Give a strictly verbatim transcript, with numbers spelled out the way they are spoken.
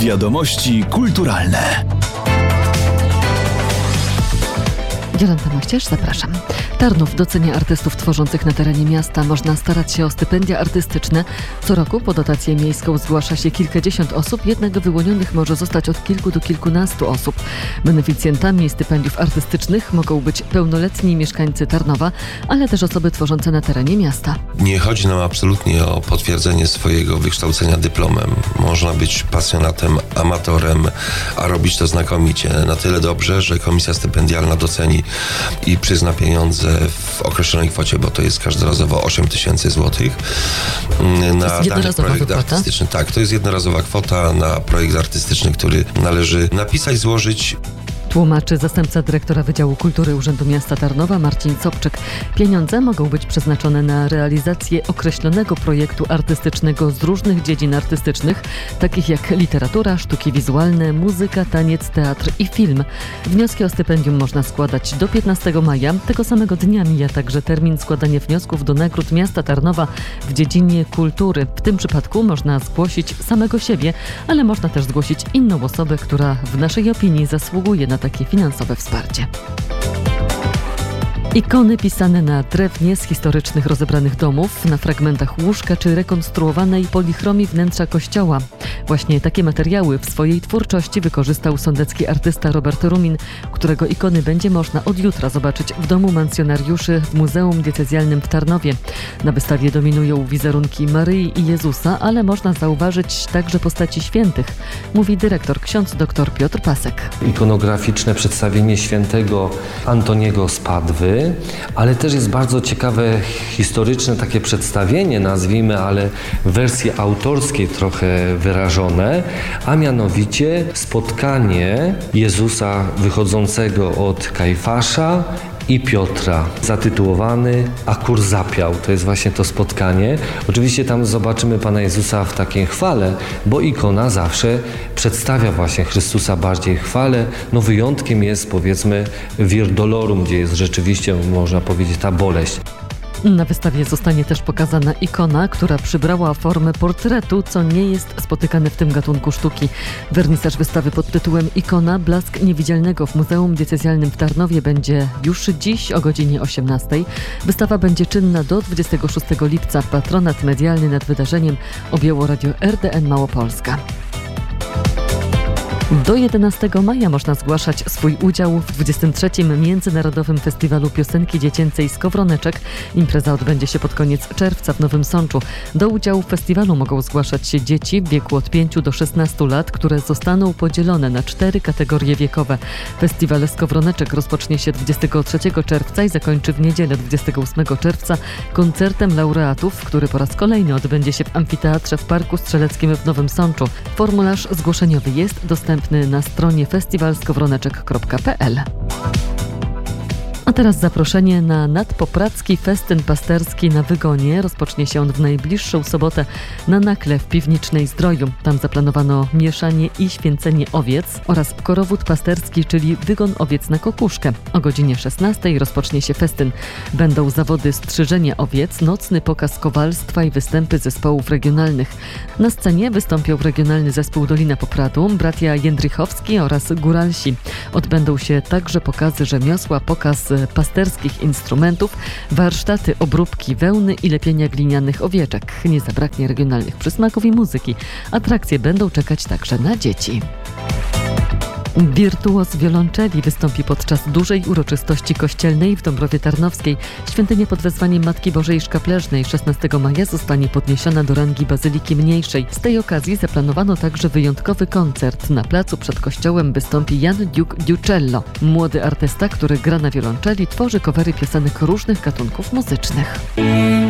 Wiadomości kulturalne. Jolanta Mościerz, zapraszam. Tarnów docenia artystów tworzących na terenie miasta. Można starać się o stypendia artystyczne. Co roku po dotację miejską zgłasza się kilkadziesiąt osób, jednak wyłonionych może zostać od kilku do kilkunastu osób. Beneficjentami stypendiów artystycznych mogą być pełnoletni mieszkańcy Tarnowa, ale też osoby tworzące na terenie miasta. Nie chodzi nam absolutnie o potwierdzenie swojego wykształcenia dyplomem. Można być pasjonatem, amatorem, a robić to znakomicie. Na tyle dobrze, że komisja stypendialna doceni i przyzna pieniądze w określonej kwocie, bo to jest każdorazowo osiem tysięcy złotych. Na to jest jednorazowa projekt wypłata? artystyczny. Tak, to jest jednorazowa kwota na projekt artystyczny, który należy napisać, złożyć. Tłumaczy zastępca dyrektora Wydziału Kultury Urzędu Miasta Tarnowa Marcin Sobczyk. Pieniądze mogą być przeznaczone na realizację określonego projektu artystycznego z różnych dziedzin artystycznych, takich jak literatura, sztuki wizualne, muzyka, taniec, teatr i film. Wnioski o stypendium można składać do piętnastego maja. Tego samego dnia mija także termin składania wniosków do nagród Miasta Tarnowa w dziedzinie kultury. W tym przypadku można zgłosić samego siebie, ale można też zgłosić inną osobę, która w naszej opinii zasługuje na takie finansowe wsparcie. Ikony pisane na drewnie z historycznych rozebranych domów, na fragmentach łóżka czy rekonstruowanej polichromii wnętrza kościoła. Właśnie takie materiały w swojej twórczości wykorzystał sądecki artysta Robert Rumin, którego ikony będzie można od jutra zobaczyć w Domu Mancjonariuszy w Muzeum Diecezjalnym w Tarnowie. Na wystawie dominują wizerunki Maryi i Jezusa, ale można zauważyć także postaci świętych, mówi dyrektor ksiądz dr Piotr Pasek. Ikonograficzne przedstawienie świętego Antoniego z Padwy, ale też jest bardzo ciekawe historyczne takie przedstawienie, nazwijmy, ale w wersji autorskiej trochę wyrażone, a mianowicie spotkanie Jezusa wychodzącego od Kajfasza i Piotra, zatytułowany A kur zapiał. To jest właśnie to spotkanie. Oczywiście tam zobaczymy Pana Jezusa w takiej chwale, bo ikona zawsze przedstawia właśnie Chrystusa bardziej w chwale. No wyjątkiem jest, powiedzmy, Vir Dolorum, gdzie jest rzeczywiście, można powiedzieć, ta boleść. Na wystawie zostanie też pokazana ikona, która przybrała formę portretu, co nie jest spotykane w tym gatunku sztuki. Wernisaż wystawy pod tytułem Ikona – Blask Niewidzialnego w Muzeum Diecezjalnym w Tarnowie będzie już dziś o godzinie osiemnastej. Wystawa będzie czynna do dwudziestego szóstego lipca. Patronat medialny nad wydarzeniem objęło radio R D N Małopolska. Do jedenastego maja można zgłaszać swój udział w dwudziestym trzecim Międzynarodowym Festiwalu Piosenki Dziecięcej Skowroneczek. Impreza odbędzie się pod koniec czerwca w Nowym Sączu. Do udziału w festiwalu mogą zgłaszać się dzieci w wieku od pięciu do szesnastu lat, które zostaną podzielone na cztery kategorie wiekowe. Festiwal Skowroneczek rozpocznie się dwudziestego trzeciego czerwca i zakończy w niedzielę dwudziestego ósmego czerwca koncertem laureatów, który po raz kolejny odbędzie się w amfiteatrze w Parku Strzeleckim w Nowym Sączu. Formularz zgłoszeniowy jest dostępny na stronie festiwal skowroneczek kropka p l. A teraz zaproszenie na nadpopracki festyn pasterski na Wygonie. Rozpocznie się on w najbliższą sobotę na Nakle w Piwnicznej Zdroju. Tam zaplanowano mieszanie i święcenie owiec oraz korowód pasterski, czyli wygon owiec na kokuszkę. O godzinie szesnastej rozpocznie się festyn. Będą zawody strzyżenia owiec, nocny pokaz kowalstwa i występy zespołów regionalnych. Na scenie wystąpią regionalny zespół Dolina Popradu, bracia Jędrychowski oraz Góralsi. Odbędą się także pokazy rzemiosła, pokaz pasterskich instrumentów, warsztaty obróbki wełny i lepienia glinianych owieczek. Nie zabraknie regionalnych przysmaków i muzyki. Atrakcje będą czekać także na dzieci. Wirtuoz wiolonczeli wystąpi podczas dużej uroczystości kościelnej w Dąbrowie Tarnowskiej. Świątynia pod wezwaniem Matki Bożej Szkapleżnej szesnastego maja zostanie podniesiona do rangi bazyliki mniejszej. Z tej okazji zaplanowano także wyjątkowy koncert. Na placu przed kościołem wystąpi Jan Duke Ducello, młody artysta, który gra na wiolonczeli, tworzy covery piosenek różnych gatunków muzycznych.